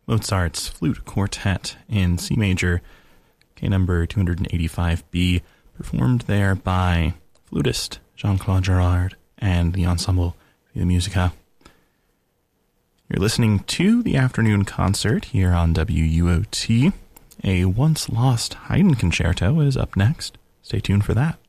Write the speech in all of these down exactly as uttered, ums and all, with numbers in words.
Mozart's Flute Quartet in C major, K number two eighty-five B, performed there by flutist Jean-Claude Gerard and the Ensemble Via Musica. You're listening to the afternoon concert here on W U O T. A once lost Haydn concerto is up next. Stay tuned for that.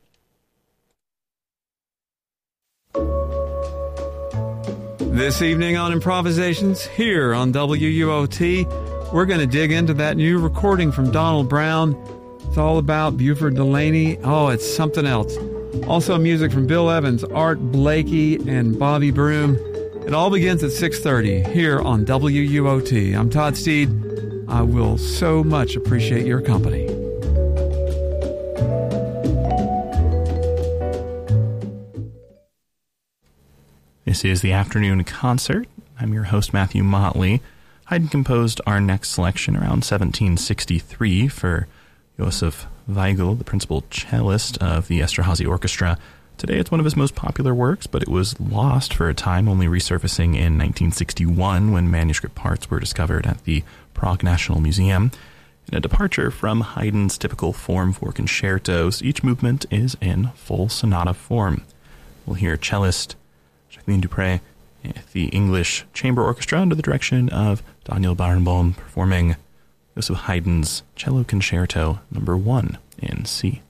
This evening on Improvisations here on W U O T, we're going to dig into that new recording from Donald Brown. It's all about Buford Delaney. Oh, it's something else. Also music from Bill Evans, Art Blakey, and Bobby Broom. It all begins at six thirty here on W U O T. I'm Todd Steed. I will so much appreciate your company. This is the afternoon concert. I'm your host, Matthew Motley. Haydn composed our next selection around seventeen sixty-three for Josef Weigl, the principal cellist of the Esterhazy Orchestra. Today it's one of his most popular works, but it was lost for a time, only resurfacing in nineteen sixty-one when manuscript parts were discovered at the Prague National Museum. In a departure from Haydn's typical form for concertos, each movement is in full sonata form. We'll hear cellist Jacqueline Dupre, the English Chamber Orchestra under the direction of Daniel Barenboim, performing Joseph Haydn's Cello Concerto number one in C.